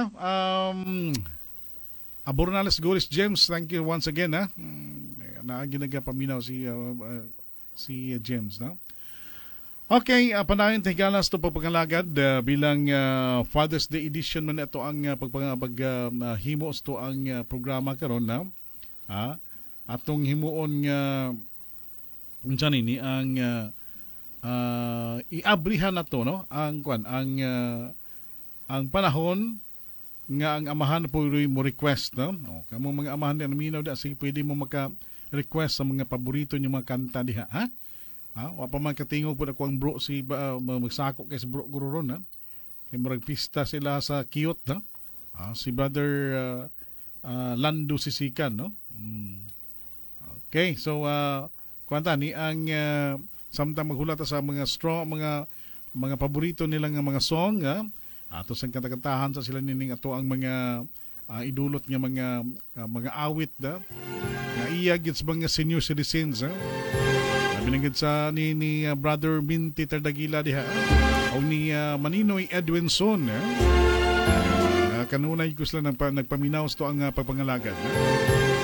Abornales Goris James, thank you once again ginagapaminaw si James na. Okay, panayon tigalas to pagpangalagad bilang Father's Day edition man ito ang paghimo to ang programa karon na. Atong himuon nga unsa ni ang iabrihan nato no ang panahon nga ang amahan po mo request no. Kamo mga amahan na minaw da sige pwede mo maka-request sa mga paborito niyo mga kanta diha ha. Wa pa man katingog po ako ang bro si magsako kay si bro gururon ha. Kay murag pista sila sa Kiyot no. Si brother Lando Sisikan no. Okay, so kwanta ni ang samtang maghulata sa mga strong mga paborito nilang mga song ato sang kanta-kantahan sa sila nining ato ang mga idulot nga mga awit da nga iya gid sa mga senior citizens binanggit sa ni brother Minty Tardagila diha o ni Maninoy Edwinson kanunay ko sila nagpaminaw ito ang pagpangalagad